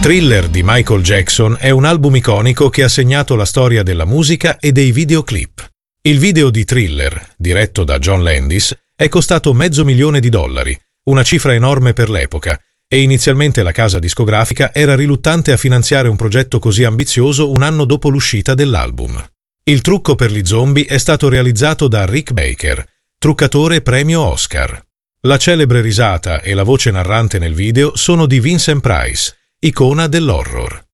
Thriller di Michael Jackson è un album iconico che ha segnato la storia della musica e dei videoclip. Il video di Thriller, diretto da John Landis, è costato $500,000, una cifra enorme per l'epoca, e inizialmente la casa discografica era riluttante a finanziare un progetto così ambizioso un anno dopo l'uscita dell'album. Il trucco per gli zombie è stato realizzato da Rick Baker, truccatore premio Oscar. La celebre risata e la voce narrante nel video sono di Vincent Price, icona dell'horror.